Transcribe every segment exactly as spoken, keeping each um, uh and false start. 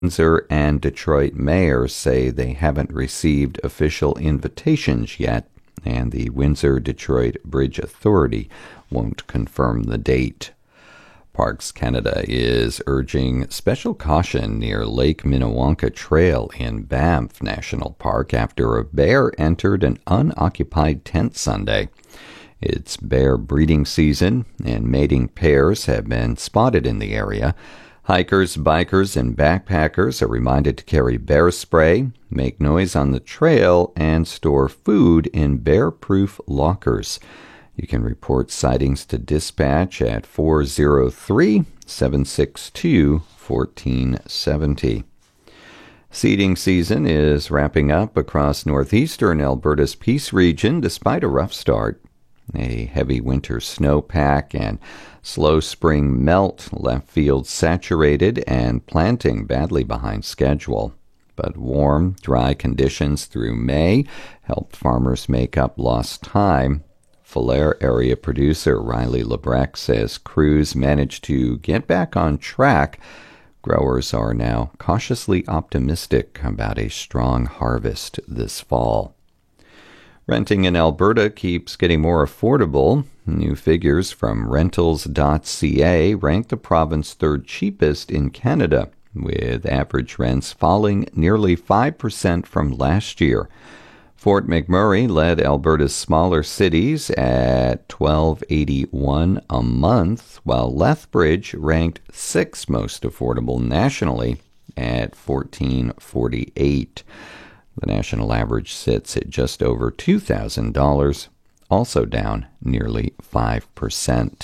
Windsor and Detroit mayors say they haven't received official invitations yet, and the Windsor-Detroit Bridge Authority won't confirm the date. Parks Canada is urging special caution near Lake Minnewanka Trail in Banff National Park after a bear entered an unoccupied tent Sunday. It's bear breeding season, and mating pairs have been spotted in the area. Hikers, bikers, and backpackers are reminded to carry bear spray, make noise on the trail, and store food in bear-proof lockers. You can report sightings to dispatch at four oh three, seven six two, one four seven oh. Seeding season is wrapping up across northeastern Alberta's Peace region despite a rough start. A heavy winter snowpack and slow spring melt left fields saturated and planting badly behind schedule. But warm, dry conditions through May helped farmers make up lost time. Falher area producer Riley Lebrecht says crews managed to get back on track. Growers are now cautiously optimistic about a strong harvest this fall. Renting in Alberta keeps getting more affordable. New figures from rentals dot c a rank the province third cheapest in Canada, with average rents falling nearly five percent from last year. Fort McMurray led Alberta's smaller cities at twelve dollars and eighty-one cents a month, while Lethbridge ranked sixth most affordable nationally at fourteen dollars and forty-eight cents. The national average sits at just over two thousand dollars, also down nearly five percent.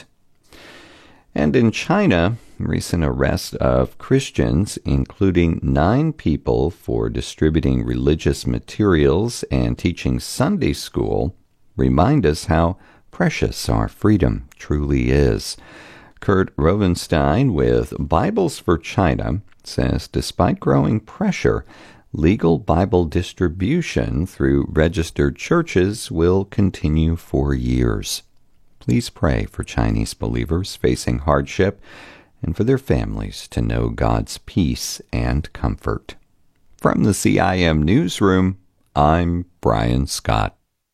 And in China, recent arrest of Christians, including nine people for distributing religious materials and teaching Sunday school, remind us how precious our freedom truly is. Kurt Rovenstein with Bibles for China says despite growing pressure, legal Bible distribution through registered churches will continue for years. Please pray for Chinese believers facing hardship and for their families to know God's peace and comfort. From the C I M Newsroom, I'm Brian Scott.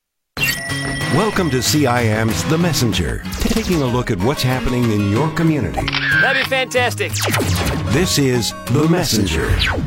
Welcome to C I M's The Messenger, taking a look at what's happening in your community. That'd be fantastic. This is The Messenger.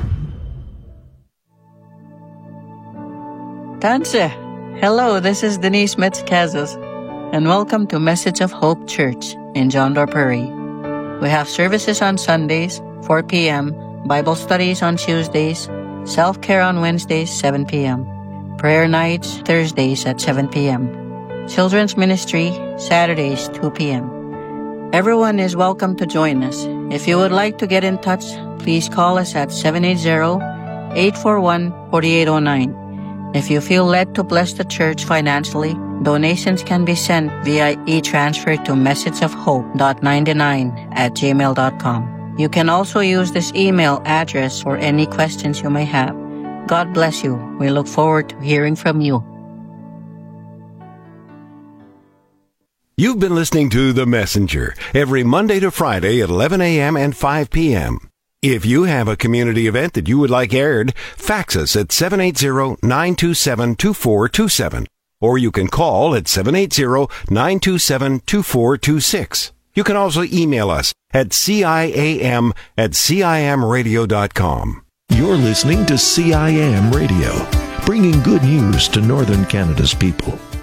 Tanse. Hello, this is Denise Metzcazes, and welcome to Message of Hope Church in John Doerr Prairie. We have services on Sundays, four p.m., Bible studies on Tuesdays, self-care on Wednesdays, seven p.m., prayer nights Thursdays at seven p.m., children's ministry Saturdays, two p.m. Everyone is welcome to join us. If you would like to get in touch, please call us at seven eight zero, eight four one, four eight zero nine. If you feel led to bless the church financially, donations can be sent via e-transfer to messageofhope dot ninety-nine at gmail dot com. You can also use this email address for any questions you may have. God bless you. We look forward to hearing from you. You've been listening to The Messenger every Monday to Friday at eleven a.m. and five p.m. If you have a community event that you would like aired, fax us at seven eight zero, nine two seven, two four two seven. Or you can call at seven eight zero, nine two seven, two four two six. You can also email us at ciam at cimradio dot com. You're listening to C I M Radio, bringing good news to Northern Canada's people.